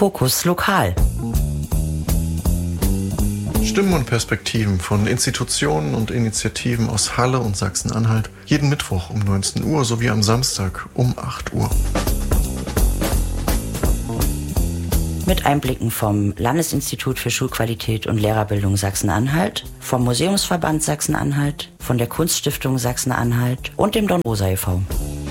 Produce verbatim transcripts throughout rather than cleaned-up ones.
Fokus Lokal. Stimmen und Perspektiven von Institutionen und Initiativen aus Halle und Sachsen-Anhalt. Jeden Mittwoch um neunzehn Uhr sowie am Samstag um acht Uhr. Mit Einblicken vom Landesinstitut für Schulqualität und Lehrerbildung Sachsen-Anhalt, vom Museumsverband Sachsen-Anhalt, von der Kunststiftung Sachsen-Anhalt und dem Don Rosa e V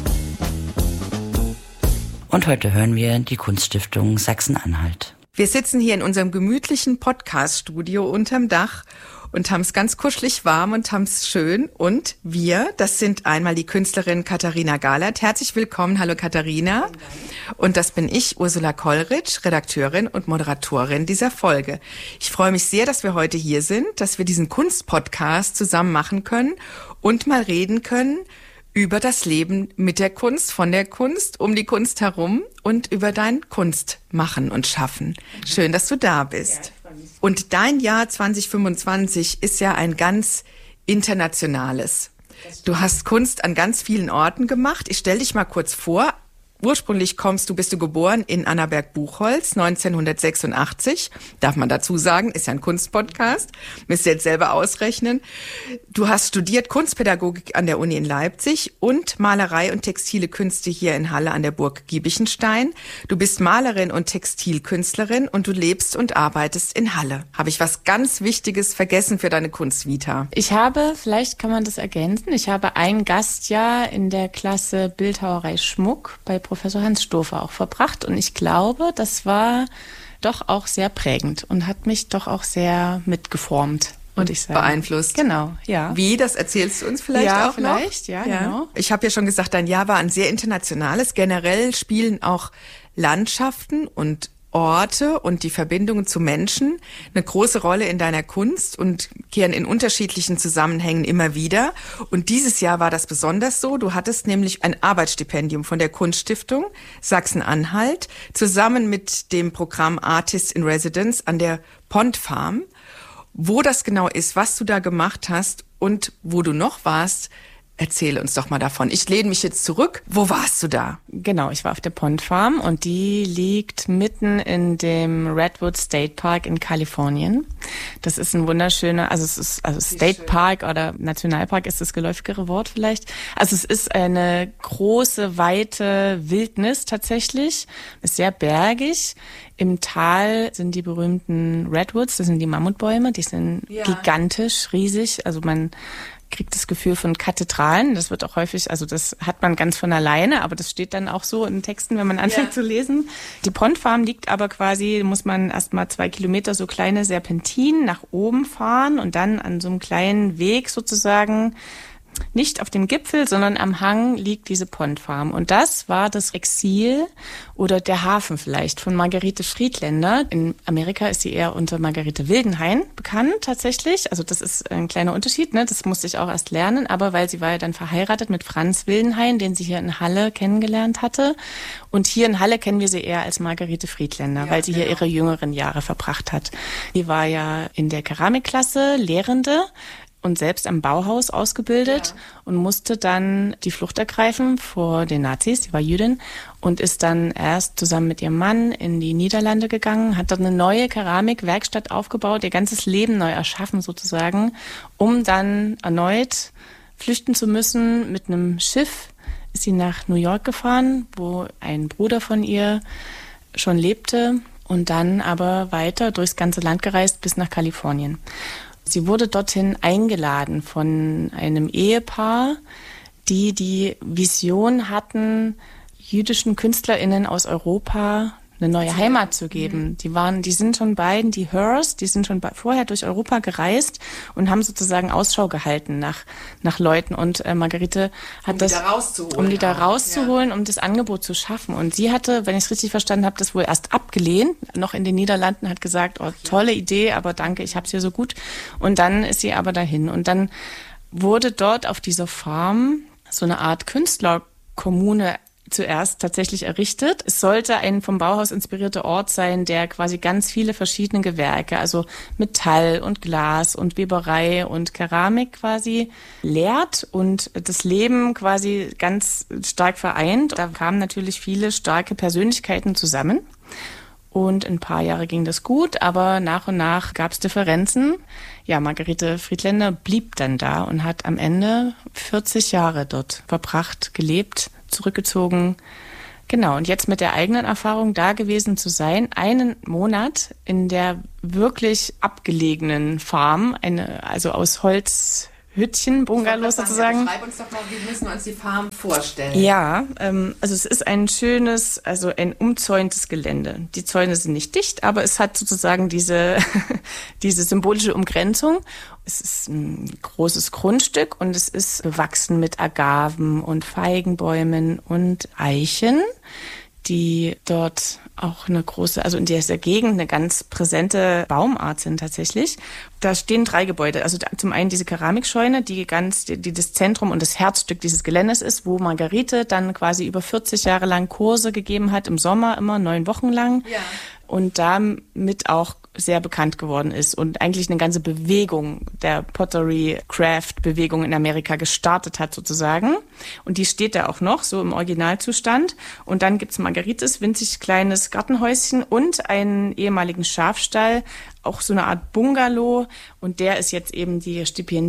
Und heute hören wir die Kunststiftung Sachsen-Anhalt. Wir sitzen hier in unserem gemütlichen Podcast-Studio unterm Dach und haben es ganz kuschelig warm und haben es schön. Und wir, das sind einmal die Künstlerin Katharina Galert. Herzlich willkommen. Hallo Katharina. Und das bin ich, Ursula Kollrich, Redakteurin und Moderatorin dieser Folge. Ich freue mich sehr, dass wir heute hier sind, dass wir diesen Kunstpodcast zusammen machen können und mal reden können über das Leben mit der Kunst, von der Kunst, um die Kunst herum und über dein Kunstmachen und Schaffen. Schön, dass du da bist. Und dein Jahr zwanzig fünfundzwanzig ist ja ein ganz internationales. Du hast Kunst an ganz vielen Orten gemacht. Ich stelle dich mal kurz vor. Ursprünglich kommst du, bist du geboren in Annaberg-Buchholz, neunzehnhundertsechsundachtzig. Darf man dazu sagen, ist ja ein Kunstpodcast. Müsst ihr jetzt selber ausrechnen. Du hast studiert Kunstpädagogik an der Uni in Leipzig und Malerei und textile Künste hier in Halle an der Burg Giebichenstein. Du bist Malerin und Textilkünstlerin und du lebst und arbeitest in Halle. Habe ich was ganz Wichtiges vergessen für deine Kunstvita? Ich habe, vielleicht kann man das ergänzen, ich habe ein Gastjahr in der Klasse Bildhauerei Schmuck bei Professor Hans Stofer auch verbracht und ich glaube, das war doch auch sehr prägend und hat mich doch auch sehr mitgeformt, würde ich sagen. Beeinflusst. Genau, ja. Wie, das erzählst du uns vielleicht ja, auch vielleicht, noch? Ja, ja, genau. Ich habe ja schon gesagt, dein Jahr war ein sehr internationales. Generell spielen auch Landschaften und Orte und die Verbindungen zu Menschen eine große Rolle in deiner Kunst und kehren in unterschiedlichen Zusammenhängen immer wieder. Und dieses Jahr war das besonders so. Du hattest nämlich ein Arbeitsstipendium von der Kunststiftung Sachsen-Anhalt zusammen mit dem Programm Artist in Residence an der Pond Farm. Wo das genau ist, was du da gemacht hast und wo du noch warst, erzähle uns doch mal davon. Ich lehne mich jetzt zurück. Wo warst du da? Genau, ich war auf der Pond Farm und die liegt mitten in dem Redwood State Park in Kalifornien. Das ist ein wunderschöner, also es ist, also State Park oder Nationalpark ist das geläufigere Wort vielleicht. Also es ist eine große, weite Wildnis tatsächlich, ist sehr bergig. Im Tal sind die berühmten Redwoods, das sind die Mammutbäume, die sind ja gigantisch, riesig, also man kriegt das Gefühl von Kathedralen. Das wird auch häufig, also das hat man ganz von alleine, aber das steht dann auch so in Texten, wenn man anfängt ja zu lesen. Die Pond Farm liegt aber quasi, muss man erst mal zwei Kilometer so kleine Serpentinen nach oben fahren und dann an so einem kleinen Weg sozusagen, nicht auf dem Gipfel, sondern am Hang liegt diese Pond Farm. Und das war das Exil oder der Hafen vielleicht von Margarete Friedländer. In Amerika ist sie eher unter Margarete Wildenhain bekannt tatsächlich. Also das ist ein kleiner Unterschied, ne? Das musste ich auch erst lernen. Aber weil sie war ja dann verheiratet mit Franz Wildenhain, den sie hier in Halle kennengelernt hatte. Und hier in Halle kennen wir sie eher als Margarete Friedländer, ja, weil sie genau hier ihre jüngeren Jahre verbracht hat. Sie war ja in der Keramikklasse Lehrende und selbst am Bauhaus ausgebildet ja und musste dann die Flucht ergreifen vor den Nazis. Sie war Jüdin und ist dann erst zusammen mit ihrem Mann in die Niederlande gegangen, hat dort eine neue Keramikwerkstatt aufgebaut, ihr ganzes Leben neu erschaffen sozusagen, um dann erneut flüchten zu müssen. Mit einem Schiff ist sie nach New York gefahren, wo ein Bruder von ihr schon lebte und dann aber weiter durchs ganze Land gereist bis nach Kalifornien. Sie wurde dorthin eingeladen von einem Ehepaar, die die Vision hatten, jüdischen KünstlerInnen aus Europa eine neue Heimat zu geben. Die waren, die sind schon beiden, die Hers, die sind schon vorher durch Europa gereist und haben sozusagen Ausschau gehalten nach, nach Leuten. Und äh, Margarete hat um das, die da rauszuholen, um die da auch, rauszuholen, ja, um das Angebot zu schaffen. Und sie hatte, wenn ich es richtig verstanden habe, das wohl erst abgelehnt, noch in den Niederlanden, hat gesagt, oh, tolle Idee, aber danke, ich hab's hier so gut. Und dann ist sie aber dahin. Und dann wurde dort auf dieser Farm so eine Art Künstlerkommune zuerst tatsächlich errichtet. Es sollte ein vom Bauhaus inspirierter Ort sein, der quasi ganz viele verschiedene Gewerke, also Metall und Glas und Weberei und Keramik quasi lehrt und das Leben quasi ganz stark vereint. Da kamen natürlich viele starke Persönlichkeiten zusammen. Und ein paar Jahre ging das gut, aber nach und nach gab es Differenzen. Ja, Margarete Friedländer blieb dann da und hat am Ende vierzig Jahre dort verbracht, gelebt, zurückgezogen. Genau, und jetzt mit der eigenen Erfahrung da gewesen zu sein, einen Monat in der wirklich abgelegenen Farm, eine, also aus Holz, Hüttchen, Bungalows sozusagen. Schreib uns doch mal, wie müssen wir uns die Farm vorstellen? Ja, ähm, also es ist ein schönes, also ein umzäuntes Gelände. Die Zäune sind nicht dicht, aber es hat sozusagen diese, diese symbolische Umgrenzung. Es ist ein großes Grundstück und es ist bewachsen mit Agaven und Feigenbäumen und Eichen, die dort auch eine große, also in dieser Gegend eine ganz präsente Baumart sind tatsächlich. Da stehen drei Gebäude. Also zum einen diese Keramikscheune, die ganz, die, die das Zentrum und das Herzstück dieses Geländes ist, wo Margarete dann quasi über vierzig Jahre lang Kurse gegeben hat, im Sommer immer neun Wochen lang. Ja. Und damit auch sehr bekannt geworden ist und eigentlich eine ganze Bewegung der Pottery-Craft-Bewegung in Amerika gestartet hat sozusagen. Und die steht da auch noch, so im Originalzustand. Und dann gibt's Margaretes winzig kleines Gartenhäuschen und einen ehemaligen Schafstall, auch so eine Art Bungalow. Und der ist jetzt eben die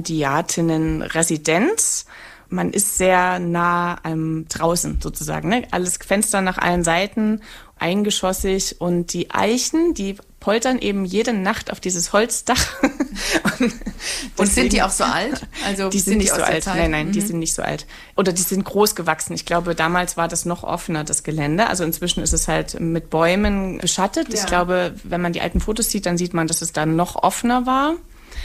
Stipendiatinnen-Residenz. Man ist sehr nah am draußen sozusagen, ne? Alles Fenster nach allen Seiten, eingeschossig und die Eichen, die poltern eben jede Nacht auf dieses Holzdach. und, und sind die auch so alt? Also die sind, sind nicht die so alt. Nein, nein, mhm. die sind nicht so alt. Oder die sind groß gewachsen. Ich glaube, damals war das noch offener, das Gelände. Also inzwischen ist es halt mit Bäumen beschattet. Ja. Ich glaube, wenn man die alten Fotos sieht, dann sieht man, dass es dann noch offener war.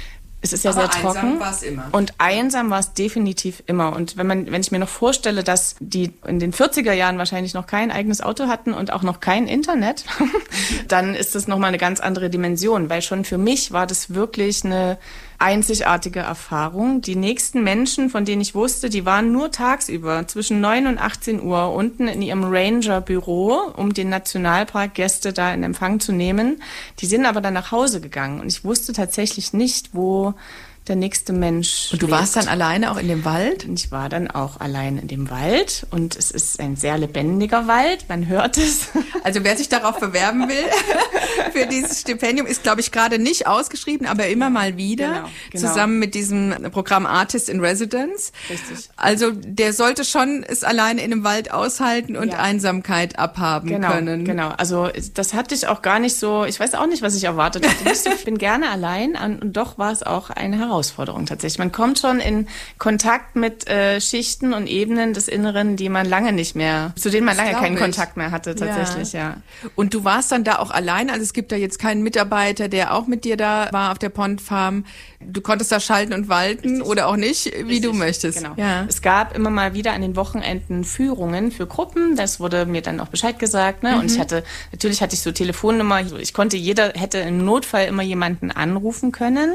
Es ist ja aber sehr trocken. Einsam war es immer. Und einsam war es definitiv immer. Und wenn man, wenn ich mir noch vorstelle, dass die in den vierziger Jahren wahrscheinlich noch kein eigenes Auto hatten und auch noch kein Internet, dann ist das nochmal eine ganz andere Dimension. Weil schon für mich war das wirklich eine einzigartige Erfahrung. Die nächsten Menschen, von denen ich wusste, die waren nur tagsüber zwischen neun und achtzehn Uhr unten in ihrem Ranger-Büro, um den Nationalpark-Gäste da in Empfang zu nehmen. Die sind aber dann nach Hause gegangen und ich wusste tatsächlich nicht, wo der nächste Mensch Und du lebt. warst dann alleine auch in dem Wald? Und ich war dann auch allein in dem Wald und es ist ein sehr lebendiger Wald, man hört es. Also wer sich darauf bewerben will für dieses Stipendium, ist, glaube ich, gerade nicht ausgeschrieben, aber immer mal wieder, genau, genau. zusammen mit diesem Programm Artist in Residence. Richtig. Also der sollte schon es alleine in einem Wald aushalten und ja. Einsamkeit abhaben genau, können. Genau, also das hatte ich auch gar nicht so, ich weiß auch nicht, was ich erwartet hatte. Ich bin gerne allein und doch war es auch eine Herausforderung. Herausforderung tatsächlich. Man kommt schon in Kontakt mit äh, Schichten und Ebenen des Inneren, die man lange nicht mehr, zu denen man das lange keinen ich. Kontakt mehr hatte tatsächlich, ja. ja. Und du warst dann da auch allein, also es gibt da jetzt keinen Mitarbeiter, der auch mit dir da war auf der Pond Farm. Du konntest da schalten und walten Richtig. Oder auch nicht, wie Richtig. Du möchtest. Genau. Ja. Es gab immer mal wieder an den Wochenenden Führungen für Gruppen, das wurde mir dann auch Bescheid gesagt, ne? Mhm. Und ich hatte, natürlich hatte ich so Telefonnummer, ich konnte, jeder hätte im Notfall immer jemanden anrufen können.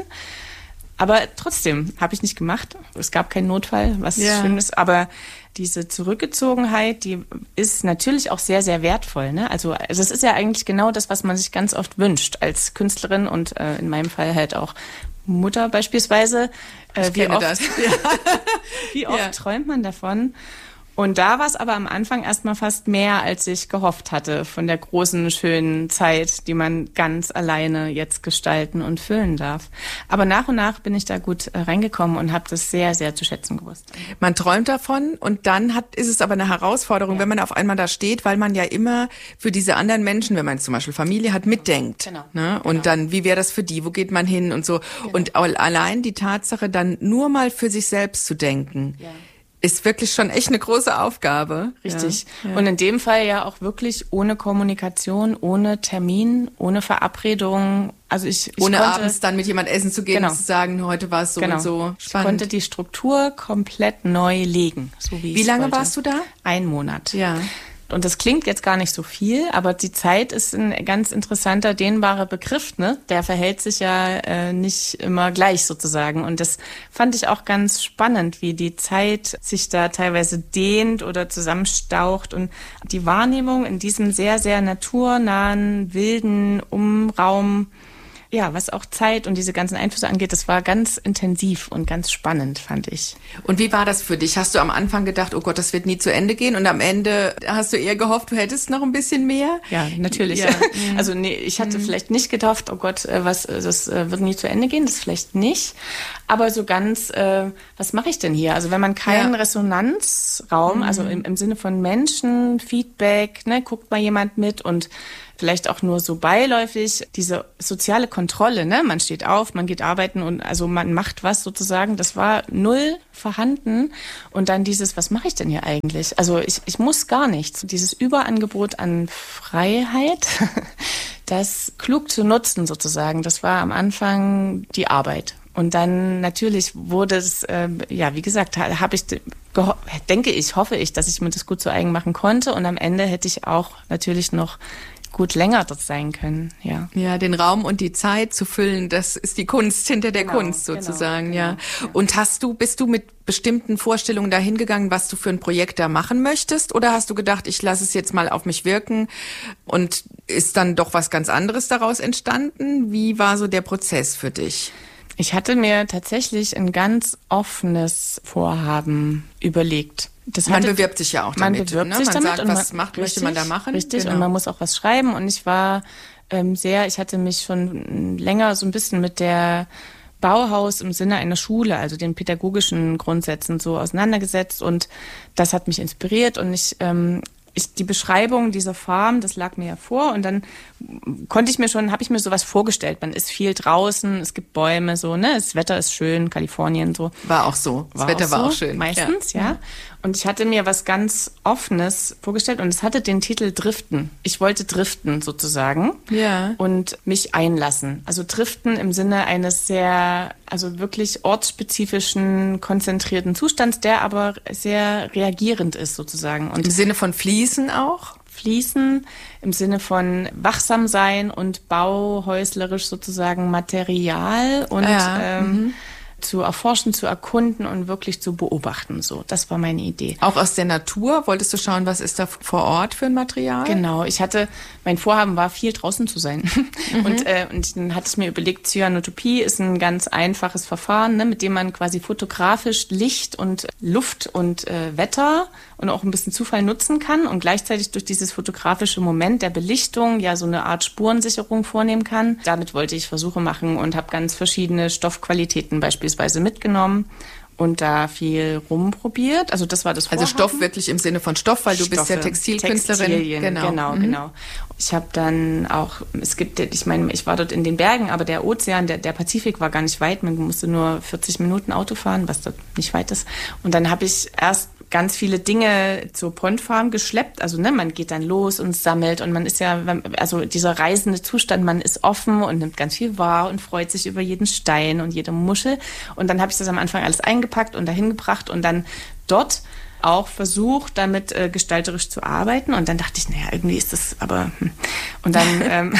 Aber trotzdem habe ich nicht gemacht. Es gab keinen Notfall, was ja. schön ist. Aber diese Zurückgezogenheit, die ist natürlich auch sehr, sehr wertvoll. Ne? Also, also es ist ja eigentlich genau das, was man sich ganz oft wünscht als Künstlerin und äh, in meinem Fall halt auch Mutter beispielsweise. Äh, ich wie kenne oft, das. wie oft ja. träumt man davon? Und da war es aber am Anfang erstmal fast mehr, als ich gehofft hatte, von der großen, schönen Zeit, die man ganz alleine jetzt gestalten und füllen darf. Aber nach und nach bin ich da gut reingekommen und habe das sehr, sehr zu schätzen gewusst. Man träumt davon und dann hat, ist es aber eine Herausforderung, ja. wenn man auf einmal da steht, weil man ja immer für diese anderen Menschen, wenn man zum Beispiel Familie hat, mitdenkt. Genau. Ne? Und genau. dann, wie wäre das für die, wo geht man hin und so. Genau. Und allein die Tatsache, dann nur mal für sich selbst zu denken, ja. ist wirklich schon echt eine große Aufgabe. Richtig. Ja, ja. Und in dem Fall ja auch wirklich ohne Kommunikation, ohne Termin, ohne Verabredung. Also ich, ich ohne konnte, abends dann mit jemand essen zu gehen genau. und zu sagen, heute war es so genau. und so. Spannend. Ich konnte die Struktur komplett neu legen. So wie wie lange wollte. warst du da? Ein Monat. Ja. Und das klingt jetzt gar nicht so viel, aber die Zeit ist ein ganz interessanter, dehnbarer Begriff, ne? Der verhält sich ja äh, nicht immer gleich sozusagen. Und das fand ich auch ganz spannend, wie die Zeit sich da teilweise dehnt oder zusammenstaucht. Und die Wahrnehmung in diesem sehr, sehr naturnahen, wilden Umraum ja, was auch Zeit und diese ganzen Einflüsse angeht, das war ganz intensiv und ganz spannend, fand ich. Und wie war das für dich? Hast du am Anfang gedacht, oh Gott, das wird nie zu Ende gehen? Und am Ende hast du eher gehofft, du hättest noch ein bisschen mehr? Ja, natürlich. Ja. Also nee, ich hatte mhm. vielleicht nicht gedacht, oh Gott, was, das wird nie zu Ende gehen, das vielleicht nicht. Aber so ganz, äh, was mache ich denn hier? Also wenn man keinen ja. Resonanzraum, mhm. also im, im Sinne von Menschen, Feedback, ne, guckt mal jemand mit und vielleicht auch nur so beiläufig, diese soziale Kontrolle, ne? Man steht auf, man geht arbeiten und also man macht was sozusagen, das war null vorhanden. Und dann dieses, was mache ich denn hier eigentlich? Also ich, ich muss gar nichts. Dieses Überangebot an Freiheit, das klug zu nutzen sozusagen, das war am Anfang die Arbeit. Und dann natürlich wurde es, äh, ja, wie gesagt, habe ich, geho- denke ich, hoffe ich, dass ich mir das gut zu eigen machen konnte. Und am Ende hätte ich auch natürlich noch gut länger dort sein können, ja. Ja, den Raum und die Zeit zu füllen, das ist die Kunst hinter der genau, Kunst sozusagen, genau, ja. Genau, ja. Und hast du, bist du mit bestimmten Vorstellungen dahin gegangen, was du für ein Projekt da machen möchtest? Oder hast du gedacht, ich lasse es jetzt mal auf mich wirken und ist dann doch was ganz anderes daraus entstanden? Wie war so der Prozess für dich? Ich hatte mir tatsächlich ein ganz offenes Vorhaben überlegt. Das man hatte, bewirbt sich ja auch man damit. Bewirbt ne? sich man damit sagt, und man, was macht, richtig, möchte man da machen? Richtig, genau. Und man muss auch was schreiben. Und ich war ähm, sehr, ich hatte mich schon länger so ein bisschen mit der Bauhaus im Sinne einer Schule, also den pädagogischen Grundsätzen so auseinandergesetzt. Und das hat mich inspiriert. Und ich, ähm, ich die Beschreibung dieser Farm, das lag mir ja vor. Und dann konnte ich mir schon, habe ich mir sowas vorgestellt. Man ist viel draußen, es gibt Bäume, so, ne? Das Wetter ist schön, Kalifornien so. War auch so. Das war Wetter auch war so, auch schön. Meistens, ja. ja. Und ich hatte mir was ganz Offenes vorgestellt und es hatte den Titel Driften. Ich wollte driften sozusagen. Ja. Und mich einlassen. Also driften im Sinne eines sehr, also wirklich ortsspezifischen, konzentrierten Zustands, der aber sehr reagierend ist sozusagen. Und im Sinne von fließen auch? Fließen im Sinne von wachsam sein und bauhäuslerisch sozusagen Material und ja. ähm, mhm. zu erforschen, zu erkunden und wirklich zu beobachten. So, das war meine Idee. Auch aus der Natur? Wolltest du schauen, was ist da vor Ort für ein Material? Genau, ich hatte, mein Vorhaben war, viel draußen zu sein. Mhm. Und, äh, und dann hatte ich mir überlegt, Cyanotopie ist ein ganz einfaches Verfahren, ne, mit dem man quasi fotografisch Licht und Luft und äh, Wetter und auch ein bisschen Zufall nutzen kann und gleichzeitig durch dieses fotografische Moment der Belichtung ja so eine Art Spurensicherung vornehmen kann. Damit wollte ich Versuche machen und habe ganz verschiedene Stoffqualitäten beispielsweise mitgenommen und da viel rumprobiert. Also das war das Vorhaben. Also Stoff wirklich im Sinne von Stoff, weil du Stoffe, bist ja Textilkünstlerin. Textilien, genau, genau. Mhm. genau. Ich habe dann auch, es gibt, ich meine, ich war dort in den Bergen, aber der Ozean, der, der Pazifik war gar nicht weit. Man musste nur vierzig Minuten Auto fahren, was dort nicht weit ist. Und dann habe ich erst ganz viele Dinge zur Pond-Farm geschleppt. Also ne, man geht dann los und sammelt und man ist ja, also dieser reisende Zustand, man ist offen und nimmt ganz viel wahr und freut sich über jeden Stein und jede Muschel. Und dann habe ich das am Anfang alles eingepackt und dahin gebracht und dann dort auch versucht, damit äh, gestalterisch zu arbeiten. Und dann dachte ich, naja, irgendwie ist das aber... Hm. Und dann, ähm,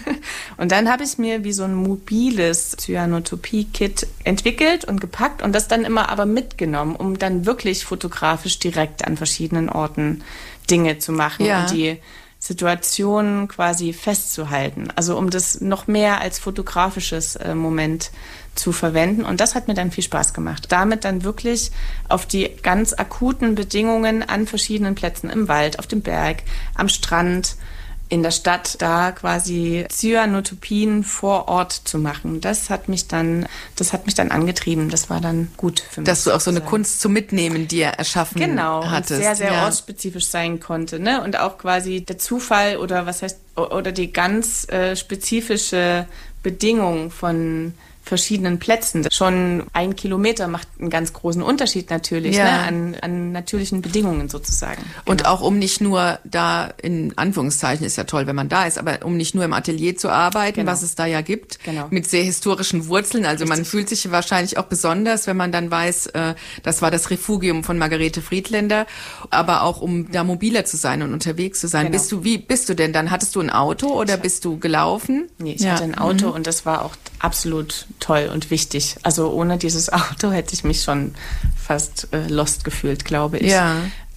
und dann habe ich mir wie so ein mobiles Cyanotopie-Kit entwickelt und gepackt und das dann immer aber mitgenommen, um dann wirklich fotografisch direkt an verschiedenen Orten Dinge zu machen ja. und die Situationen quasi festzuhalten. Also um das noch mehr als fotografisches äh, Moment zu verwenden. Und das hat mir dann viel Spaß gemacht. Damit dann wirklich auf die ganz akuten Bedingungen an verschiedenen Plätzen im Wald, auf dem Berg, am Strand, in der Stadt, da quasi Cyanotopien vor Ort zu machen. Das hat mich dann, das hat mich dann angetrieben. Das war dann gut für mich. Dass du auch so eine Kunst zum Mitnehmen dir erschaffen genau, hattest. Genau, sehr, sehr ja. ortsspezifisch sein konnte. Ne? Und auch quasi der Zufall oder was heißt, oder die ganz äh, spezifische Bedingung von verschiedenen Plätzen. Schon ein Kilometer macht einen ganz großen Unterschied natürlich, ja. ne? an, an natürlichen Bedingungen sozusagen. Und genau. auch um nicht nur da, in Anführungszeichen ist ja toll, wenn man da ist, aber um nicht nur im Atelier zu arbeiten, genau. was es da ja gibt, genau. mit sehr historischen Wurzeln. Also Richtig. Man fühlt sich wahrscheinlich auch besonders, wenn man dann weiß, äh, das war das Refugium von Margarete Friedländer, aber auch um da mobiler zu sein und unterwegs zu sein. Genau. Bist du, wie bist du denn dann? Hattest du ein Auto oder bist du gelaufen? Nee, ich ja. hatte ein Auto mhm. und das war auch absolut toll und wichtig. Also ohne dieses Auto hätte ich mich schon fast äh, lost gefühlt, glaube ich. Ja.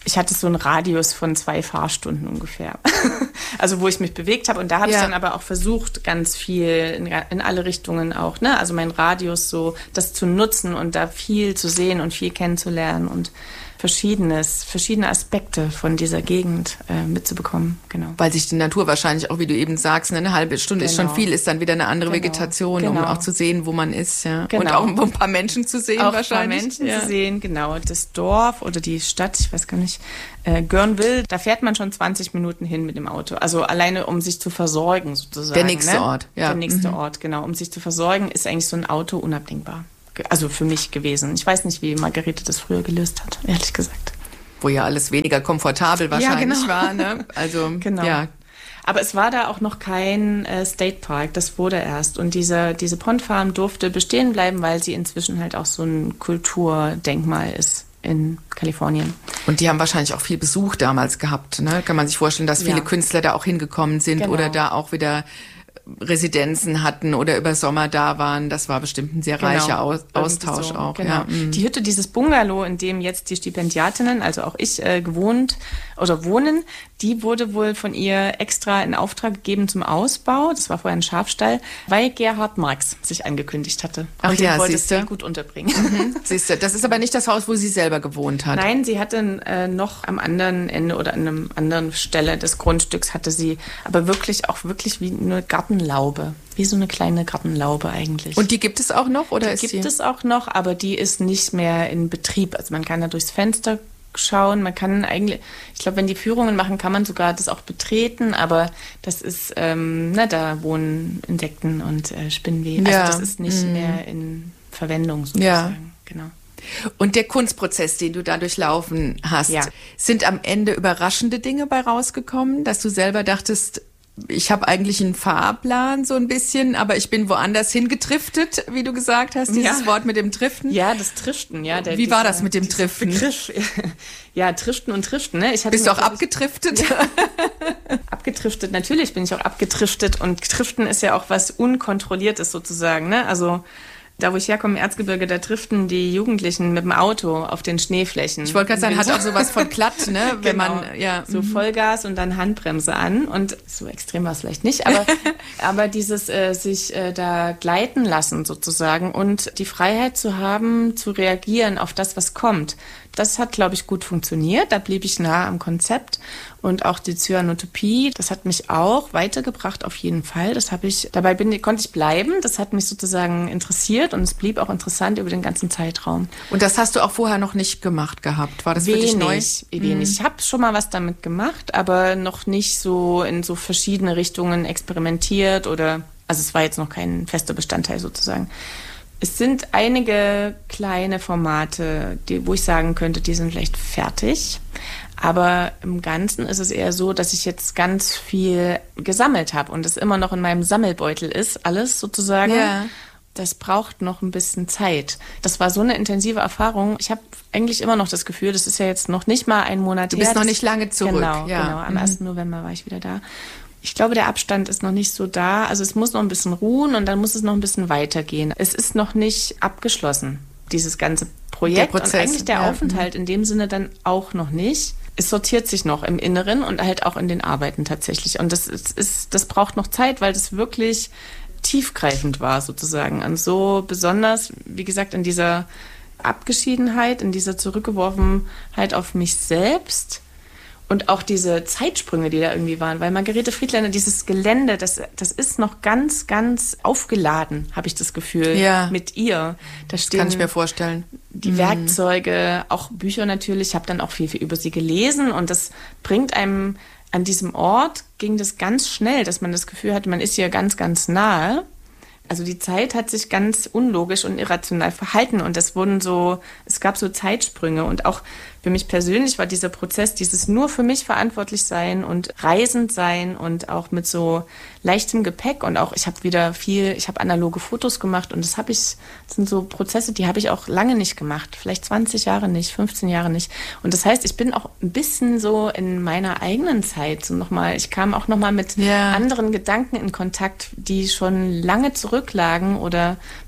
ich hatte so einen Radius von zwei Fahrstunden ungefähr. Also wo ich mich bewegt habe. Und da habe ja. ich dann aber auch versucht, ganz viel in, in alle Richtungen auch, ne? Also mein Radius so, das zu nutzen und da viel zu sehen und viel kennenzulernen und Verschiedenes, verschiedene Aspekte von dieser Gegend äh, mitzubekommen, genau. Weil sich die Natur wahrscheinlich auch, wie du eben sagst, eine halbe Stunde genau. ist schon viel, ist dann wieder eine andere genau. Vegetation, genau. um auch zu sehen, wo man ist, ja. Genau. Und auch um ein paar Menschen zu sehen auch wahrscheinlich. Ein paar Menschen ja. zu sehen, genau. Das Dorf oder die Stadt, ich weiß gar nicht, äh, Görnwil, da fährt man schon zwanzig Minuten hin mit dem Auto. Also alleine, um sich zu versorgen sozusagen. Der nächste ne? Ort, ja. Der nächste mhm. Ort, genau. Um sich zu versorgen, ist eigentlich so ein Auto unabdingbar. Also für mich gewesen. Ich weiß nicht, wie Margarete das früher gelöst hat, ehrlich gesagt. Wo ja alles weniger komfortabel wahrscheinlich ja, genau. war, ne? Also, genau. ja. Aber es war da auch noch kein äh, State Park, das wurde erst. Und diese, diese Pond Farm durfte bestehen bleiben, weil sie inzwischen halt auch so ein Kulturdenkmal ist in Kalifornien. Und die haben wahrscheinlich auch viel Besuch damals gehabt, ne? Kann man sich vorstellen, dass viele ja. Künstler da auch hingekommen sind genau. oder da auch wieder Residenzen hatten oder über Sommer da waren. Das war bestimmt ein sehr reicher genau. Aus- Austausch so. auch. Genau. Ja. Die Hütte, dieses Bungalow, in dem jetzt die Stipendiatinnen, also auch ich, äh, gewohnt oder wohnen, die wurde wohl von ihr extra in Auftrag gegeben zum Ausbau. Das war vorher ein Schafstall, weil Gerhard Marx sich angekündigt hatte. Ach und ja, wollte siehste. es sehr gut unterbringen. Mhm. Siehste, das ist aber nicht das Haus, wo sie selber gewohnt hat. Nein, sie hatte äh, noch am anderen Ende oder an einem anderen Stelle des Grundstücks hatte sie, aber wirklich auch wirklich wie eine Gartenlaube. Wie so eine kleine Gartenlaube eigentlich. Und die gibt es auch noch? Oder die ist gibt die? es auch noch, aber die ist nicht mehr in Betrieb. Also man kann da durchs Fenster schauen. Man kann eigentlich, ich glaube, wenn die Führungen machen, kann man sogar das auch betreten, aber das ist, ähm, na, da wohnen Insekten und äh, Spinnweben. Ja. Also das ist nicht mm. mehr in Verwendung sozusagen. Ja. Genau. Und der Kunstprozess, den du da durchlaufen hast, ja. sind am Ende überraschende Dinge bei rausgekommen, dass du selber dachtest, ich habe eigentlich einen Fahrplan so ein bisschen, aber ich bin woanders hingetriftet, wie du gesagt hast, dieses ja. Wort mit dem Triften. Ja, das Triften, ja. Der, wie war dieser, das mit dem Triften? Begriff. Ja, Triften und Triften, ne? Ich hatte Bist du auch abgetriftet? Ja. Abgetriftet, natürlich bin ich auch abgetriftet und Triften ist ja auch was Unkontrolliertes sozusagen, ne? Also da, wo ich herkomme, im Erzgebirge, da driften die Jugendlichen mit dem Auto auf den Schneeflächen. Ich wollte gerade sagen, hat auch sowas von glatt, ne? Wenn genau. man, ja. So Vollgas und dann Handbremse an. Und so extrem war es vielleicht nicht, aber, aber dieses äh, sich äh, da gleiten lassen sozusagen und die Freiheit zu haben, zu reagieren auf das, was kommt. Das hat, glaube ich, gut funktioniert. Da blieb ich nah am Konzept. Und auch die Cyanotopie, das hat mich auch weitergebracht, auf jeden Fall. Das habe ich, dabei bin, konnte ich bleiben. Das hat mich sozusagen interessiert und es blieb auch interessant über den ganzen Zeitraum. Und das hast du auch vorher noch nicht gemacht gehabt? War das wenig, für dich neu? Wenig. Mhm. Ich habe schon mal was damit gemacht, aber noch nicht so in so verschiedene Richtungen experimentiert oder, also es war jetzt noch kein fester Bestandteil sozusagen. Es sind einige kleine Formate, die, wo ich sagen könnte, die sind vielleicht fertig. Aber im Ganzen ist es eher so, dass ich jetzt ganz viel gesammelt habe und es immer noch in meinem Sammelbeutel ist, alles sozusagen. Ja. Das braucht noch ein bisschen Zeit. Das war so eine intensive Erfahrung. Ich habe eigentlich immer noch das Gefühl, das ist ja jetzt noch nicht mal ein Monat her. Du bist her. noch nicht lange zurück. Genau, ja. genau. Am mhm. ersten November war ich wieder da. Ich glaube, der Abstand ist noch nicht so da. Also es muss noch ein bisschen ruhen und dann muss es noch ein bisschen weitergehen. Es ist noch nicht abgeschlossen, dieses ganze Projekt. Der Prozess, und eigentlich der ja. Aufenthalt in dem Sinne dann auch noch nicht. Es sortiert sich noch im Inneren und halt auch in den Arbeiten tatsächlich. Und das ist, ist das braucht noch Zeit, weil das wirklich tiefgreifend war sozusagen. Und so besonders, wie gesagt, in dieser Abgeschiedenheit, in dieser Zurückgeworfenheit auf mich selbst. Und auch diese Zeitsprünge, die da irgendwie waren, weil Margarete Friedländer, dieses Gelände, das, das ist noch ganz, ganz aufgeladen, habe ich das Gefühl, ja. mit ihr. Da stehen Kann ich mir vorstellen. Die mhm. Werkzeuge, auch Bücher natürlich. Ich habe dann auch viel, viel über sie gelesen und das bringt einem, an diesem Ort ging das ganz schnell, dass man das Gefühl hat, man ist hier ganz, ganz nahe. Also die Zeit hat sich ganz unlogisch und irrational verhalten und es wurden so, es gab so Zeitsprünge und auch für mich persönlich war dieser Prozess, dieses nur für mich verantwortlich sein und reisend sein und auch mit so leichtem Gepäck und auch ich habe wieder viel, ich habe analoge Fotos gemacht und das habe ich, das sind so Prozesse, die habe ich auch lange nicht gemacht, vielleicht zwanzig Jahre nicht, fünfzehn Jahre nicht und das heißt, ich bin auch ein bisschen so in meiner eigenen Zeit so nochmal, ich kam auch nochmal mit ja. anderen Gedanken in Kontakt, die schon lange zurücklagen oder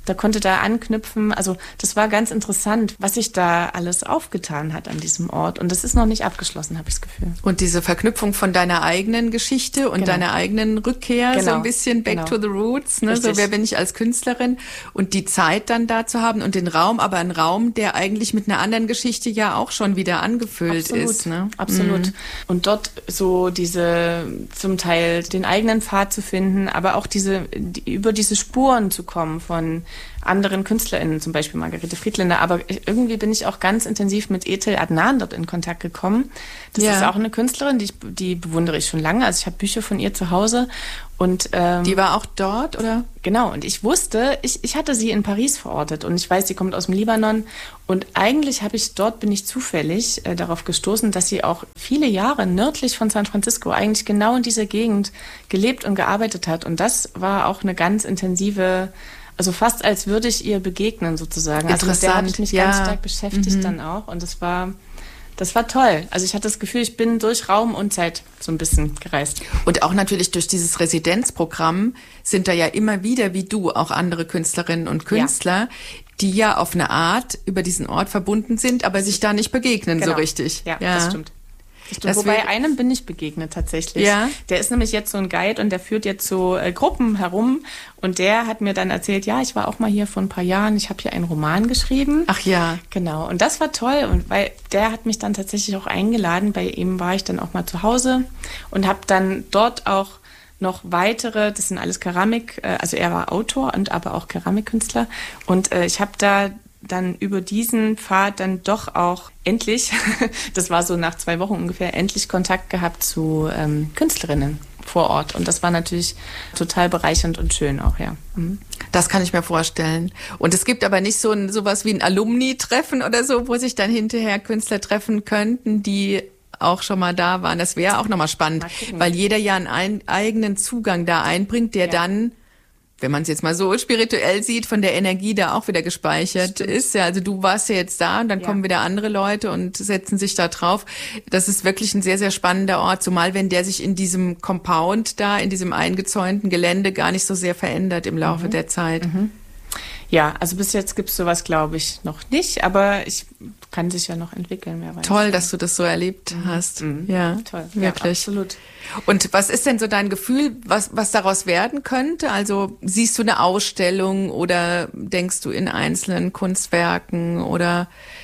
da konnte da anknüpfen. Also das war ganz interessant, was sich da alles aufgetan hat an diesem Ort. Und das ist noch nicht abgeschlossen, habe ich das Gefühl. Und diese Verknüpfung von deiner eigenen Geschichte und Genau. deiner eigenen Rückkehr, Genau. so ein bisschen back Genau. to the roots, ne? So Richtig. wer bin ich als Künstlerin und die Zeit dann da zu haben und den Raum, aber ein Raum, der eigentlich mit einer anderen Geschichte ja auch schon wieder angefüllt Absolut, ist. Ne? Absolut. Mhm. Und dort so diese, zum Teil den eigenen Pfad zu finden, aber auch diese, die, über diese Spuren zu kommen von anderen KünstlerInnen, zum Beispiel Margarete Friedländer. Aber irgendwie bin ich auch ganz intensiv mit Ethel Adnan dort in Kontakt gekommen. Das Ja. ist auch eine Künstlerin, die, ich, die bewundere ich schon lange. Also ich habe Bücher von ihr zu Hause. Und, ähm, Die war auch dort, oder? Genau, und ich wusste, ich, ich hatte sie in Paris verortet und ich weiß, sie kommt aus dem Libanon und eigentlich habe ich, dort bin ich zufällig äh, darauf gestoßen, dass sie auch viele Jahre nördlich von San Francisco eigentlich genau in dieser Gegend gelebt und gearbeitet hat und das war auch eine ganz intensive, also fast als würde ich ihr begegnen sozusagen. Also mit der habe ich mich ja. ganz stark beschäftigt Mhm. dann auch und das war... Das war toll. Also ich hatte das Gefühl, ich bin durch Raum und Zeit so ein bisschen gereist. Und auch natürlich durch dieses Residenzprogramm sind da ja immer wieder, wie du, auch andere Künstlerinnen und Künstler, ja. die ja auf eine Art über diesen Ort verbunden sind, aber sich da nicht begegnen genau. so richtig. Ja, ja. das stimmt. Das Wobei einem bin ich begegnet tatsächlich. Ja. Der ist nämlich jetzt so ein Guide und der führt jetzt so äh, Gruppen herum und der hat mir dann erzählt, ja, ich war auch mal hier vor ein paar Jahren, ich habe hier einen Roman geschrieben. Ach ja. Genau, und das war toll und weil der hat mich dann tatsächlich auch eingeladen, bei ihm war ich dann auch mal zu Hause und habe dann dort auch noch weitere, das sind alles Keramik, äh, also er war Autor und aber auch Keramikkünstler und äh, ich habe da dann über diesen Pfad dann doch auch endlich, das war so nach zwei Wochen ungefähr, endlich Kontakt gehabt zu ähm, Künstlerinnen vor Ort. Und das war natürlich total bereichernd und schön auch, ja. Mhm. Das kann ich mir vorstellen. Und es gibt aber nicht so ein, sowas wie ein Alumni-Treffen oder so, wo sich dann hinterher Künstler treffen könnten, die auch schon mal da waren. Das wäre auch nochmal spannend, weil jeder ja einen ein, eigenen Zugang da einbringt, der ja. dann, wenn man es jetzt mal so spirituell sieht, von der Energie da auch wieder gespeichert Stimmt. ist. Ja, also du warst ja jetzt da und dann ja. kommen wieder andere Leute und setzen sich da drauf. Das ist wirklich ein sehr, sehr spannender Ort, zumal wenn der sich in diesem Compound da, in diesem eingezäunten Gelände gar nicht so sehr verändert im Laufe mhm. der Zeit. Mhm. Ja, also bis jetzt gibt es sowas, glaube ich, noch nicht, aber ich kann sich ja noch entwickeln, wer weiß. Toll, dass du das so erlebt mhm. hast. Mhm. Ja, toll. Wirklich. Ja, absolut. Und was ist denn so dein Gefühl, was, was daraus werden könnte? Also siehst du eine Ausstellung oder denkst du in einzelnen Kunstwerken oder...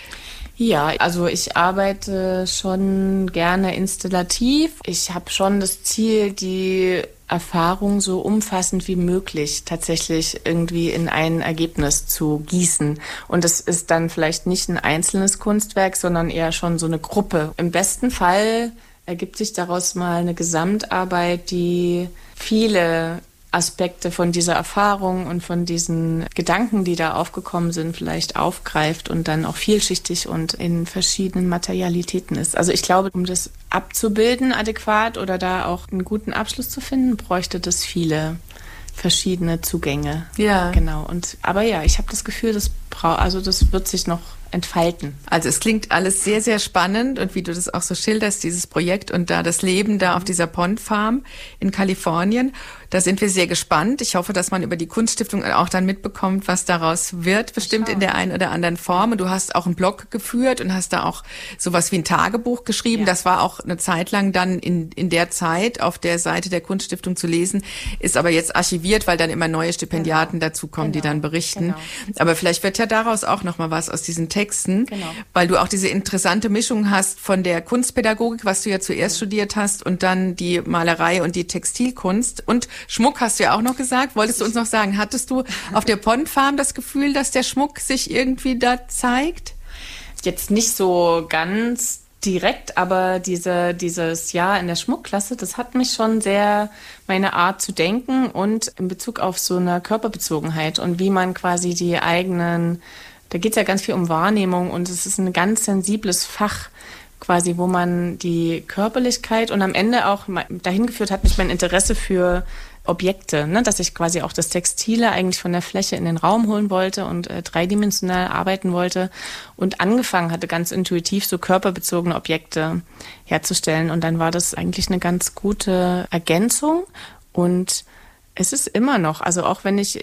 Ja, also ich arbeite schon gerne installativ. Ich habe schon das Ziel, die Erfahrung so umfassend wie möglich tatsächlich irgendwie in ein Ergebnis zu gießen. Und das ist dann vielleicht nicht ein einzelnes Kunstwerk, sondern eher schon so eine Gruppe. Im besten Fall ergibt sich daraus mal eine Gesamtarbeit, die viele Aspekte von dieser Erfahrung und von diesen Gedanken, die da aufgekommen sind, vielleicht aufgreift und dann auch vielschichtig und in verschiedenen Materialitäten ist. Also ich glaube, um das abzubilden adäquat oder da auch einen guten Abschluss zu finden, bräuchte das viele verschiedene Zugänge. Ja. Genau. Und aber ja, ich habe das Gefühl, das brau- also das wird sich noch entfalten. Also es klingt alles sehr, sehr spannend und wie du das auch so schilderst, dieses Projekt und da das Leben da auf dieser Pond Farm in Kalifornien, da sind wir sehr gespannt. Ich hoffe, dass man über die Kunststiftung auch dann mitbekommt, was daraus wird, bestimmt in der einen oder anderen Form. Und du hast auch einen Blog geführt und hast da auch sowas wie ein Tagebuch geschrieben. Ja. Das war auch eine Zeit lang dann in, in der Zeit auf der Seite der Kunststiftung zu lesen, ist aber jetzt archiviert, weil dann immer neue Stipendiaten genau. dazukommen, genau. die dann berichten. Genau. Aber vielleicht wird ja daraus auch nochmal was aus diesen Texten, genau. weil du auch diese interessante Mischung hast von der Kunstpädagogik, was du ja zuerst mhm. studiert hast, und dann die Malerei und die Textilkunst und Schmuck hast du ja auch noch gesagt. Wolltest du uns noch sagen, hattest du auf der Pond Farm das Gefühl, dass der Schmuck sich irgendwie da zeigt? Jetzt nicht so ganz direkt, aber diese, dieses Jahr in der Schmuckklasse, das hat mich schon sehr meine Art zu denken und in Bezug auf so eine Körperbezogenheit und wie man quasi die eigenen, da geht es ja ganz viel um Wahrnehmung und es ist ein ganz sensibles Fach, quasi, wo man die Körperlichkeit und am Ende auch dahin geführt hat mich mein Interesse für Objekte, ne, dass ich quasi auch das Textile eigentlich von der Fläche in den Raum holen wollte und äh, dreidimensional arbeiten wollte und angefangen hatte, ganz intuitiv so körperbezogene Objekte herzustellen. Und dann war das eigentlich eine ganz gute Ergänzung und es ist immer noch, also auch wenn ich, ich habe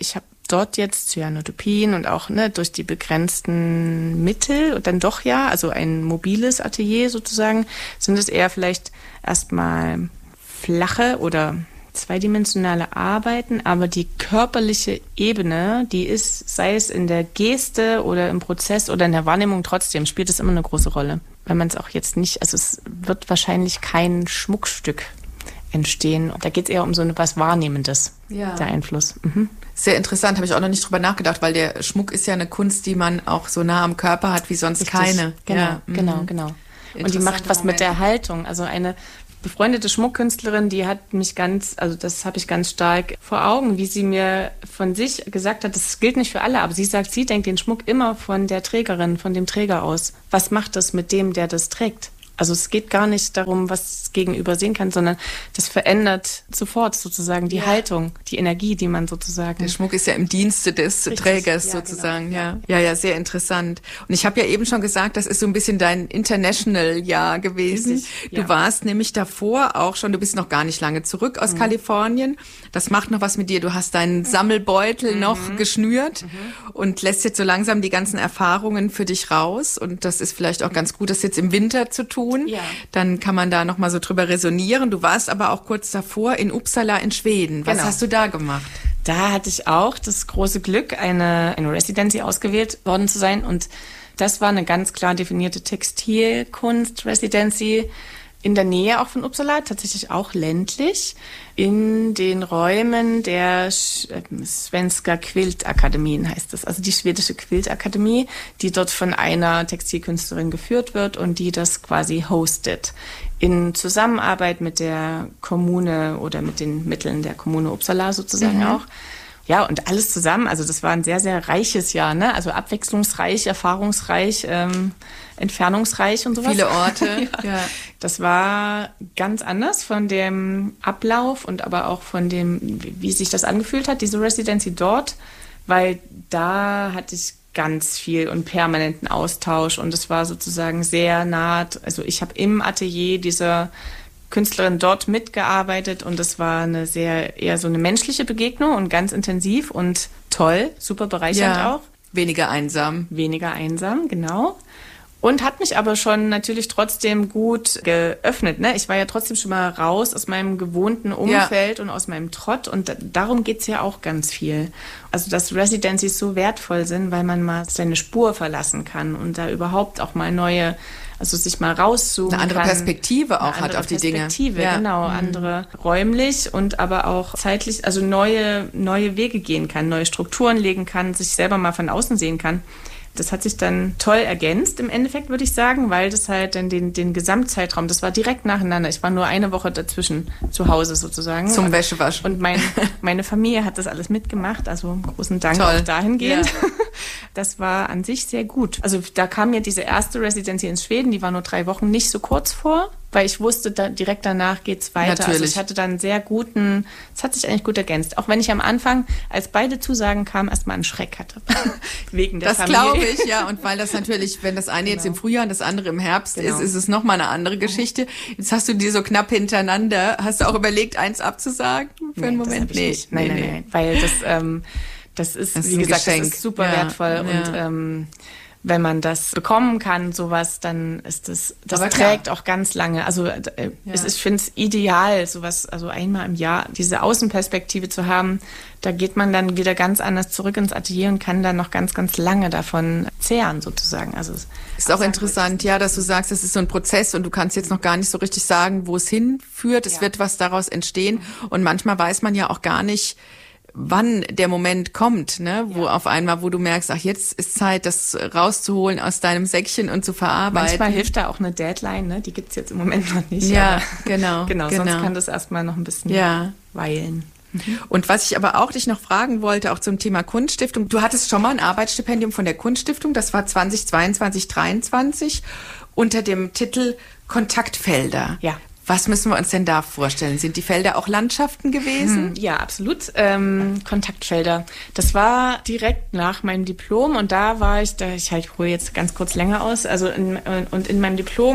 dort jetzt Cyanotopin und auch ne, durch die begrenzten Mittel und dann doch ja, also ein mobiles Atelier sozusagen, sind es eher vielleicht erstmal flache oder zweidimensionale Arbeiten, aber die körperliche Ebene, die ist, sei es in der Geste oder im Prozess oder in der Wahrnehmung trotzdem, spielt es immer eine große Rolle. Weil man es auch jetzt nicht, also es wird wahrscheinlich kein Schmuckstück entstehen. Da geht es eher um so etwas Wahrnehmendes, ja. Der Einfluss. Mhm. Sehr interessant, habe ich auch noch nicht drüber nachgedacht, weil der Schmuck ist ja eine Kunst, die man auch so nah am Körper hat wie sonst Richtig. keine. Genau, ja. genau, genau. Und die macht was Moment. mit der Haltung. Also eine befreundete Schmuckkünstlerin, die hat mich ganz, also das habe ich ganz stark vor Augen, wie sie mir von sich gesagt hat, das gilt nicht für alle, aber sie sagt, sie denkt den Schmuck immer von der Trägerin, von dem Träger aus. Was macht das mit dem, der das trägt? Also es geht gar nicht darum, was das Gegenüber sehen kann, sondern das verändert sofort sozusagen die ja. Haltung, die Energie, die man sozusagen... Der Schmuck ist ja im Dienste des Richtig. Trägers ja, sozusagen. Genau. Ja. ja, ja, sehr interessant. Und ich habe ja eben schon gesagt, das ist so ein bisschen dein International-Jahr gewesen. Ja. Du warst nämlich davor auch schon, du bist noch gar nicht lange zurück aus mhm. Kalifornien. Das macht noch was mit dir. Du hast deinen Sammelbeutel mhm. noch geschnürt mhm. und lässt jetzt so langsam die ganzen Erfahrungen für dich raus. Und das ist vielleicht auch ganz gut, das jetzt im Winter zu tun. Ja. Dann kann man da nochmal so drüber resonieren. Du warst aber auch kurz davor in Uppsala in Schweden. Was genau. hast du da gemacht? Da hatte ich auch das große Glück, eine, eine Residency ausgewählt worden zu sein. Und das war eine ganz klar definierte Textilkunst-Residency in der Nähe auch von Uppsala, tatsächlich auch ländlich, in den Räumen der Svenska Quiltakademien heißt das, also die schwedische Quiltakademie, die dort von einer Textilkünstlerin geführt wird und die das quasi hostet. In Zusammenarbeit mit der Kommune oder mit den Mitteln der Kommune Uppsala sozusagen mhm. auch. Ja, und alles zusammen, also das war ein sehr, sehr reiches Jahr, ne? Also abwechslungsreich, erfahrungsreich, ähm, entfernungsreich und sowas. Viele Orte. ja. Ja. Das war ganz anders von dem Ablauf und aber auch von dem, wie sich das angefühlt hat, diese Residency dort, weil da hatte ich ganz viel und permanenten Austausch und es war sozusagen sehr nah, also ich habe im Atelier dieser Künstlerin dort mitgearbeitet und es war eine sehr, eher so eine menschliche Begegnung und ganz intensiv und toll, super bereichernd ja, auch. Weniger einsam. Weniger einsam, genau. Und hat mich aber schon natürlich trotzdem gut geöffnet. Ne? Ich war ja trotzdem schon mal raus aus meinem gewohnten Umfeld ja. und aus meinem Trott. Und da, darum geht's ja auch ganz viel. Also dass Residencies so wertvoll sind, weil man mal seine Spur verlassen kann und da überhaupt auch mal neue, also sich mal rauszoomen Eine andere kann. Perspektive auch hat auf die Dinge. Perspektive, ja. genau. Mhm. Andere räumlich und aber auch zeitlich, also neue, neue Wege gehen kann, neue Strukturen legen kann, sich selber mal von außen sehen kann. Das hat sich dann toll ergänzt im Endeffekt, würde ich sagen, weil das halt dann den, den Gesamtzeitraum, das war direkt nacheinander. Ich war nur eine Woche dazwischen zu Hause sozusagen. Zum und, Wäschewaschen. Und mein, meine Familie hat das alles mitgemacht, also großen Dank toll. Auch dahingehend. Ja. Das war an sich sehr gut. Also da kam mir diese erste Residency in Schweden, die war nur drei Wochen, nicht so kurz vor, weil ich wusste, da direkt danach geht's weiter. Natürlich. Also ich hatte dann sehr guten, es hat sich eigentlich gut ergänzt. Auch wenn ich am Anfang, als beide Zusagen kamen, erstmal einen Schreck hatte. Wegen der das Familie. Das glaube ich, ja. Und weil das natürlich, wenn das eine genau. jetzt im Frühjahr und das andere im Herbst genau. ist, ist es nochmal eine andere Geschichte. Jetzt hast du die so knapp hintereinander. Hast du auch überlegt, eins abzusagen für nee, einen Moment? Das nee, nicht. Nein, nee, nein, nee. nein. Weil das, ähm, das ist, das ist wie gesagt, Geschenk. Das ist super ja. wertvoll. Ja. Und ähm, wenn man das bekommen kann, sowas, dann ist das, das trägt auch ganz lange. Also äh, ja. es ist, ich finde es ideal, sowas, also einmal im Jahr diese Außenperspektive zu haben. Da geht man dann wieder ganz anders zurück ins Atelier und kann dann noch ganz, ganz lange davon zehren sozusagen. Also es ist auch interessant, ja, dass du sagst, es ist so ein Prozess und du kannst jetzt noch gar nicht so richtig sagen, wo es hinführt. Es ja. wird was daraus entstehen und manchmal weiß man ja auch gar nicht, wann der Moment kommt, ne, wo ja. auf einmal, wo du merkst, ach, jetzt ist Zeit, das rauszuholen aus deinem Säckchen und zu verarbeiten. Manchmal hilft da auch eine Deadline, ne, die gibt's jetzt im Moment noch nicht. Ja, genau, genau. Genau, sonst kann das erstmal noch ein bisschen ja. weilen. Mhm. Und was ich aber auch dich noch fragen wollte, auch zum Thema Kunststiftung. Du hattest schon mal ein Arbeitsstipendium von der Kunststiftung, das war zwanzig zweiundzwanzig, dreiundzwanzig unter dem Titel Kontaktfelder. Ja. Was müssen wir uns denn da vorstellen? Sind die Felder auch Landschaften gewesen? Ja, absolut. Ähm, Kontaktfelder. Das war direkt nach meinem Diplom und da war ich, da ich halt hole jetzt ganz kurz länger aus, also in, und in meinem Diplom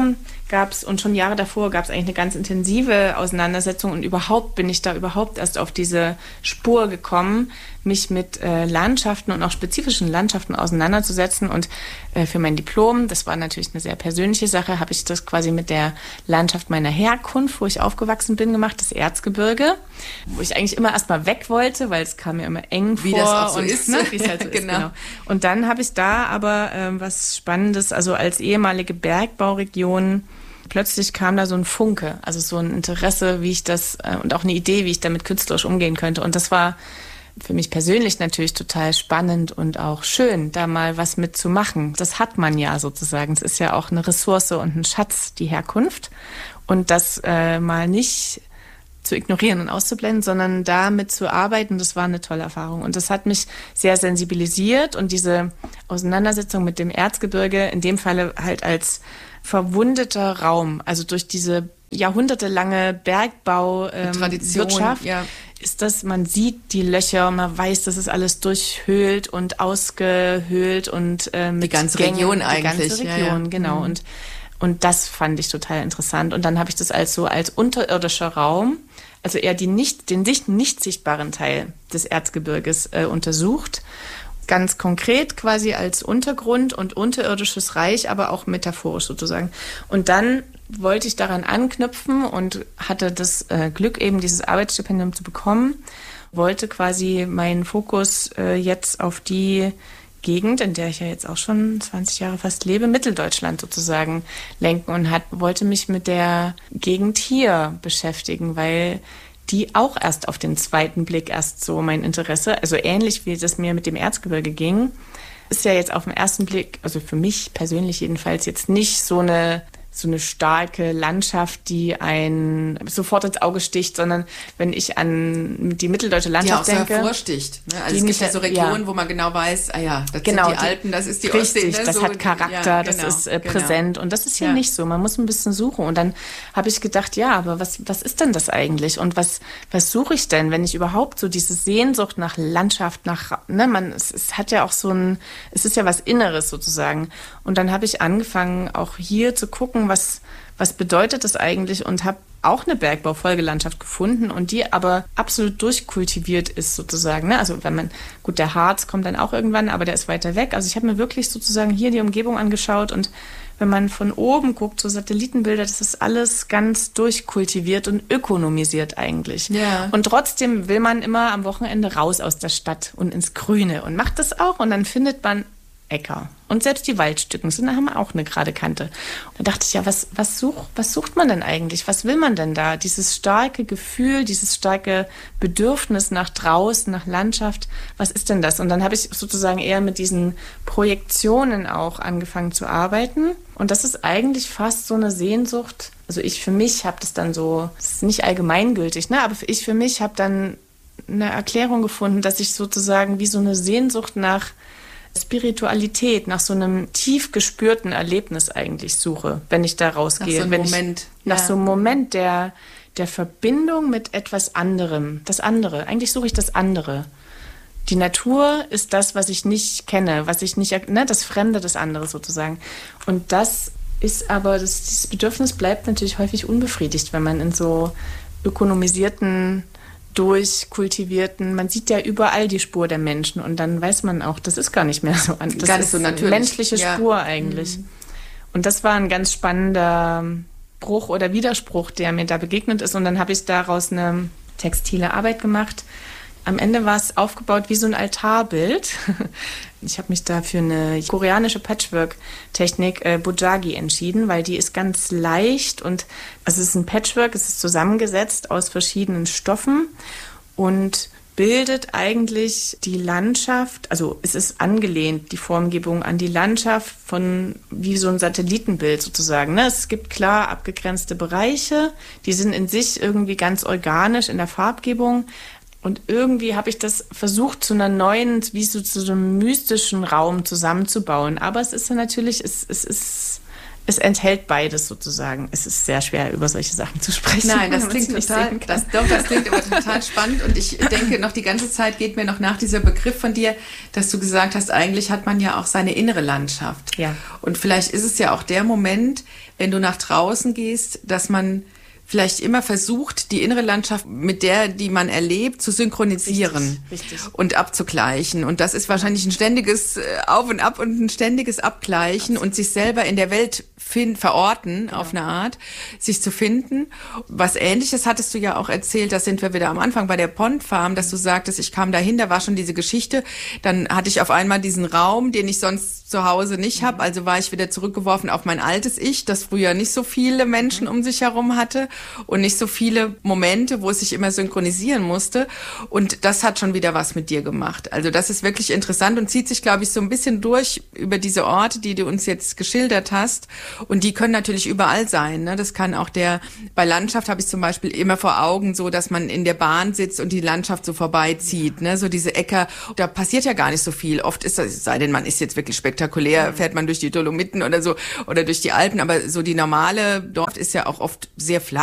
gab es, und schon Jahre davor gab es eigentlich eine ganz intensive Auseinandersetzung und überhaupt bin ich da überhaupt erst auf diese Spur gekommen, mich mit äh, Landschaften und auch spezifischen Landschaften auseinanderzusetzen. Und äh, für mein Diplom, das war natürlich eine sehr persönliche Sache, habe ich das quasi mit der Landschaft meiner Herkunft, wo ich aufgewachsen bin, gemacht, das Erzgebirge, wo ich eigentlich immer erst mal weg wollte, weil es kam mir immer eng wie vor. Wie das auch so und, ist. Ne, wie es halt so genau. ist, genau. Und dann habe ich da aber ähm, was Spannendes, also als ehemalige Bergbauregion, plötzlich kam da so ein Funke, also so ein Interesse, wie ich das äh, und auch eine Idee, wie ich damit künstlerisch umgehen könnte. Und das war für mich persönlich natürlich total spannend und auch schön, da mal was mitzumachen. Das hat man ja sozusagen. Es ist ja auch eine Ressource und ein Schatz, die Herkunft. Und das äh, mal nicht zu ignorieren und auszublenden, sondern damit zu arbeiten, das war eine tolle Erfahrung. Und das hat mich sehr sensibilisiert und diese Auseinandersetzung mit dem Erzgebirge, in dem Falle halt als verwundeter Raum, also durch diese jahrhundertelange Bergbau-Wirtschaft, ähm, ja. ist das, man sieht die Löcher, man weiß, dass es alles durchhöhlt und ausgehöhlt und äh, mit die ganze Gängen, Region die eigentlich. ganze Region, ja, ja. genau. Mhm. Und Und das fand ich total interessant. Und dann habe ich das als so als unterirdischer Raum, also eher die nicht, den nicht, nicht sichtbaren Teil des Erzgebirges äh, untersucht. Ganz konkret quasi als Untergrund und unterirdisches Reich, aber auch metaphorisch sozusagen. Und dann wollte ich daran anknüpfen und hatte das äh, Glück, eben dieses Arbeitsstipendium zu bekommen. Wollte quasi meinen Fokus äh, jetzt auf die Gegend, in der ich ja jetzt auch schon zwanzig Jahre fast lebe, Mitteldeutschland sozusagen lenken und hat, wollte mich mit der Gegend hier beschäftigen, weil die auch erst auf den zweiten Blick erst so mein Interesse, also ähnlich wie das mir mit dem Erzgebirge ging, ist ja jetzt auf den ersten Blick, also für mich persönlich jedenfalls jetzt nicht so eine so eine starke Landschaft, die ein sofort ins Auge sticht, sondern wenn ich an die mitteldeutsche Landschaft denke. Die auch so hervorsticht. Ne? Also es gibt ja so Regionen, ja. wo man genau weiß, ah ja, das genau, sind die Alpen, das ist die Richtig, Ostsee. Ne? das so, hat Charakter, ja, genau, das ist äh, präsent genau. und das ist hier ja. nicht so. Man muss ein bisschen suchen. Und dann habe ich gedacht, ja, aber was, was ist denn das eigentlich? Und was, was suche ich denn, wenn ich überhaupt so diese Sehnsucht nach Landschaft, nach, ne, man, es, es hat ja auch so ein, es ist ja was Inneres sozusagen. Und dann habe ich angefangen, auch hier zu gucken, was, was bedeutet das eigentlich und habe auch eine Bergbaufolgelandschaft gefunden und die aber absolut durchkultiviert ist sozusagen. Ne? Also wenn man, gut, der Harz kommt dann auch irgendwann, aber der ist weiter weg. Also ich habe mir wirklich sozusagen hier die Umgebung angeschaut und wenn man von oben guckt, so Satellitenbilder, das ist alles ganz durchkultiviert und ökonomisiert eigentlich. Ja. Und trotzdem will man immer am Wochenende raus aus der Stadt und ins Grüne und macht das auch und dann findet man Äcker. Und selbst die Waldstücken sind, da haben wir auch eine gerade Kante. Und da dachte ich, ja, was, was, such, was sucht man denn eigentlich? Was will man denn da? Dieses starke Gefühl, dieses starke Bedürfnis nach draußen, nach Landschaft, was ist denn das? Und dann habe ich sozusagen eher mit diesen Projektionen auch angefangen zu arbeiten. Und das ist eigentlich fast so eine Sehnsucht. Also ich für mich habe das dann so, das ist nicht allgemeingültig, ne? Aber ich für mich habe dann eine Erklärung gefunden, dass ich sozusagen wie so eine Sehnsucht nach Spiritualität, nach so einem tief gespürten Erlebnis eigentlich suche, wenn ich da rausgehe. Nach so einem wenn Moment. Ich, nach ja. so einem Moment der, der Verbindung mit etwas anderem. Das andere. Eigentlich suche ich das andere. Die Natur ist das, was ich nicht kenne, was ich nicht, ne, das Fremde, das andere sozusagen. Und das ist aber, das, dieses Bedürfnis bleibt natürlich häufig unbefriedigt, wenn man in so ökonomisierten durchkultivierten, man sieht ja überall die Spur der Menschen und dann weiß man auch, das ist gar nicht mehr so, das gar nicht ist so eine natürlich. menschliche ja. Spur eigentlich. Mhm. Und das war ein ganz spannender Bruch oder Widerspruch, der mir da begegnet ist und dann habe ich daraus eine textile Arbeit gemacht. Am Ende war es aufgebaut wie so ein Altarbild. Ich habe mich da für eine koreanische Patchwork-Technik äh, Bojagi entschieden, weil die ist ganz leicht und also es ist ein Patchwork, es ist zusammengesetzt aus verschiedenen Stoffen und bildet eigentlich die Landschaft, also es ist angelehnt, die Formgebung an die Landschaft von wie so ein Satellitenbild sozusagen. Ne? Es gibt klar abgegrenzte Bereiche, die sind in sich irgendwie ganz organisch in der Farbgebung. Und irgendwie habe ich das versucht, zu einer neuen, wie so zu so einem mystischen Raum zusammenzubauen. Aber es ist ja natürlich, es, es ist Es enthält beides sozusagen. Es ist sehr schwer, über solche Sachen zu sprechen. Nein, das klingt total, das, doch, das klingt aber total spannend. Und ich denke, noch die ganze Zeit geht mir noch nach dieser Begriff von dir, dass du gesagt hast, eigentlich hat man ja auch seine innere Landschaft. Ja. Und vielleicht ist es ja auch der Moment, wenn du nach draußen gehst, dass man vielleicht immer versucht, die innere Landschaft mit der, die man erlebt, zu synchronisieren richtig, richtig. und abzugleichen. Und das ist wahrscheinlich ein ständiges Auf und Ab und ein ständiges Abgleichen. Absolut. Und sich selber in der Welt find, verorten, genau. auf eine Art, sich zu finden. Was Ähnliches hattest du ja auch erzählt, da sind wir wieder am Anfang bei der Pond Farm, dass du sagtest, ich kam dahin, da war schon diese Geschichte. Dann hatte ich auf einmal diesen Raum, den ich sonst zu Hause nicht habe. Also war ich wieder zurückgeworfen auf mein altes Ich, das früher nicht so viele Menschen um sich herum hatte und nicht so viele Momente, wo es sich immer synchronisieren musste. Und das hat schon wieder was mit dir gemacht. Also das ist wirklich interessant und zieht sich, glaube ich, so ein bisschen durch über diese Orte, die du uns jetzt geschildert hast. Und die können natürlich überall sein. Ne? Das kann auch der, bei Landschaft habe ich zum Beispiel immer vor Augen so, dass man in der Bahn sitzt und die Landschaft so vorbeizieht. Ne? So diese Äcker, da passiert ja gar nicht so viel. Oft ist das, es sei denn, man ist jetzt wirklich spektakulär, fährt man durch die Dolomiten oder so oder durch die Alpen. Aber so die normale Dorf ist ja auch oft sehr flach.